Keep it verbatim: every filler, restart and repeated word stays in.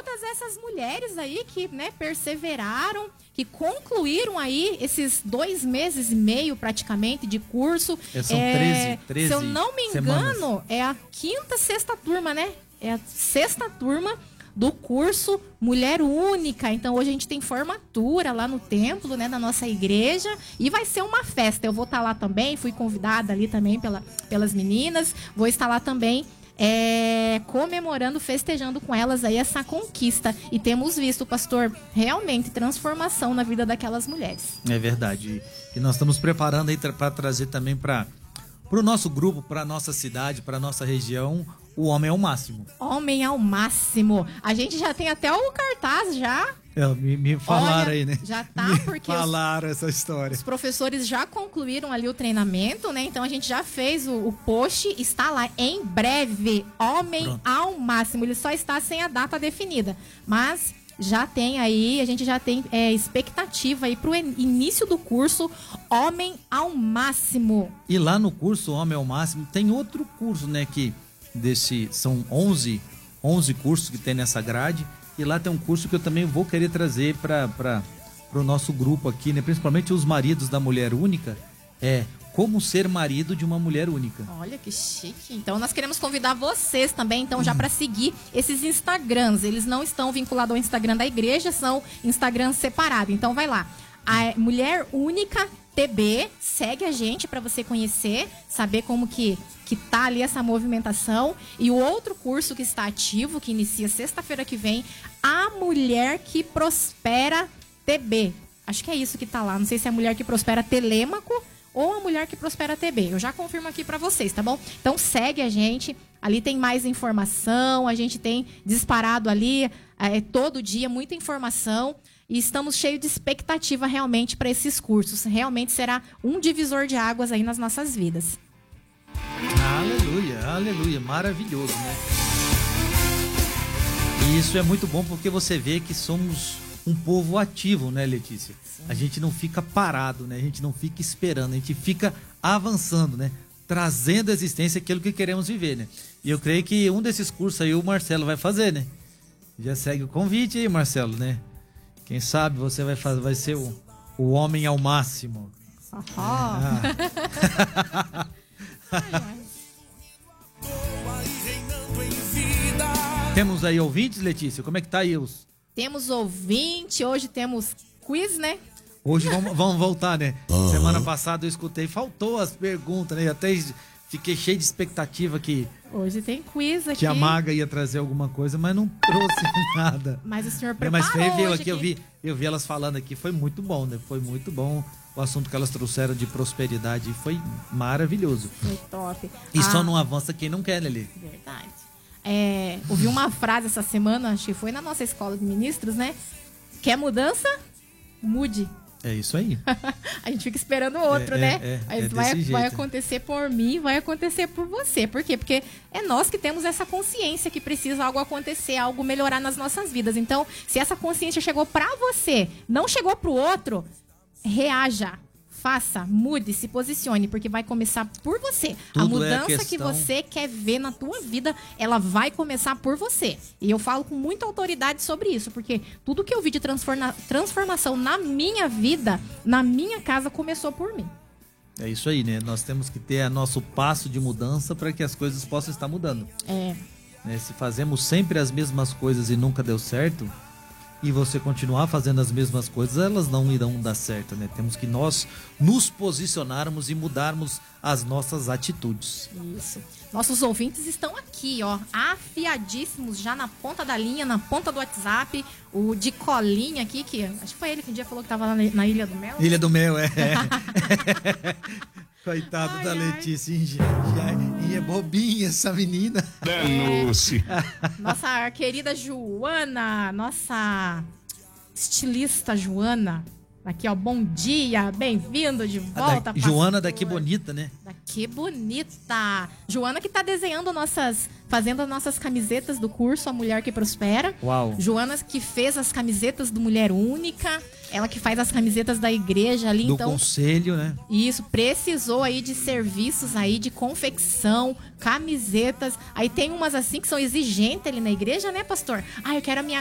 todas essas mulheres aí que, né, perseveraram, que concluíram aí esses dois meses e meio praticamente de curso. É, são é, treze, treze se eu não me engano, semanas. é a quinta, sexta turma, né? É a sexta turma do curso Mulher Única. Então hoje a gente tem formatura lá no templo, né, da nossa igreja, e vai ser uma festa. Eu vou estar lá também, fui convidada ali também pela, pelas meninas, vou estar lá também é, comemorando, festejando com elas aí essa conquista. E temos visto, pastor, realmente transformação na vida daquelas mulheres. É verdade. E nós estamos preparando aí para trazer também para o nosso grupo, para nossa cidade, para nossa região, o Homem ao Máximo. Homem ao Máximo. A gente já tem até o cartaz já. É, me, me falaram. Olha, aí, né? Já tá, me porque falaram os, essa história. Os professores já concluíram ali o treinamento, né? Então a gente já fez o, o post, está lá em breve. Homem Pronto. Ao Máximo. Ele só está sem a data definida. Mas já tem aí, a gente já tem é, expectativa aí pro início do curso Homem ao Máximo. E lá no curso Homem ao Máximo tem outro curso, né? Que desse, são onze, onze cursos que tem nessa grade. E lá tem um curso que eu também vou querer trazer para o nosso grupo aqui, né? Principalmente os maridos da mulher única. É como ser marido de uma mulher única. Olha que chique. Então nós queremos convidar vocês também, então, já para seguir esses Instagrams. Eles não estão vinculados ao Instagram da igreja, são Instagrams separados. Então vai lá. A Mulher Única T B, segue a gente para você conhecer, saber como que, que tá ali essa movimentação. E o outro curso que está ativo, que inicia sexta-feira que vem, A Mulher que Prospera T B. Acho que é isso que tá lá. Não sei se é a Mulher que Prospera Telêmaco ou a Mulher que Prospera T B. Eu já confirmo aqui para vocês, tá bom? Então segue a gente. Ali tem mais informação. A gente tem disparado ali é, todo dia muita informação. E estamos cheios de expectativa realmente para esses cursos. Realmente será um divisor de águas aí nas nossas vidas. Aleluia, aleluia. Maravilhoso, né? E isso é muito bom porque você vê que somos um povo ativo, né, Letícia? Sim. A gente não fica parado, né? A gente não fica esperando, a gente fica avançando, né? Trazendo à existência aquilo que queremos viver, né? E eu creio que um desses cursos aí o Marcelo vai fazer, né? Já segue o convite aí, Marcelo, né? Quem sabe você vai, fazer, vai ser o, o Homem ao Máximo. Ah. Temos aí ouvintes, Letícia? Como é que tá aí os... Temos ouvinte, hoje temos quiz, né? Hoje vamos, vamos voltar, né? Uhum. Semana passada eu escutei, faltou as perguntas, né? Até fiquei cheio de expectativa que... Hoje tem quiz aqui. Que a Maga ia trazer alguma coisa, mas não trouxe nada. Mas o senhor preparou. Mas foi, viu, aqui, aqui. Eu, vi, eu vi elas falando aqui, foi muito bom, né? Foi muito bom o assunto que elas trouxeram de prosperidade. Foi maravilhoso. Foi top. E ah, só não avança quem não quer, Lelê. Verdade. É, ouvi uma frase essa semana, acho que foi na nossa escola de ministros, né? Quer mudança? Mude. É isso aí. A gente fica esperando o outro, é, né? É, é, Aí é vai, desse vai jeito. acontecer por mim, vai acontecer por você. Por quê? Porque é nós que temos essa consciência que precisa algo acontecer, algo melhorar nas nossas vidas. Então, se essa consciência chegou pra você, não chegou pro outro, reaja. Faça, mude, se posicione, porque vai começar por você. Tudo a mudança é a que questão... você quer ver na tua vida, ela vai começar por você. E eu falo com muita autoridade sobre isso, porque tudo que eu vi de transforma... transformação na minha vida, na minha casa, começou por mim. É isso aí, né? Nós temos que ter nosso passo de mudança para que as coisas possam estar mudando. É. Né? Se fazemos sempre as mesmas coisas e nunca deu certo, e você continuar fazendo as mesmas coisas, elas não irão dar certo, né? Temos que nós nos posicionarmos e mudarmos as nossas atitudes. Isso. Nossos ouvintes estão aqui, ó, afiadíssimos já na ponta da linha, na ponta do WhatsApp. O de colinha aqui, que acho que foi ele que um dia falou que estava lá na Ilha do Mel. Ilha do Mel, é. Coitado ai, da ai. Letícia, hein? Já, já, e é bobinha essa menina. Danou-se. Nossa querida Joana, nossa estilista Joana. Aqui, ó, bom dia, bem-vindo de volta. Da, Joana daqui bonita, né? Daqui bonita. Joana que tá desenhando nossas, fazendo as nossas camisetas do curso A Mulher que Prospera. Uau. Joana que fez as camisetas do Mulher Única. Ela que faz as camisetas da igreja ali, do então... conselho, né? Isso, precisou aí de serviços aí, de confecção, camisetas. Aí tem umas assim que são exigentes ali na igreja, né, pastor? Ah, eu quero a minha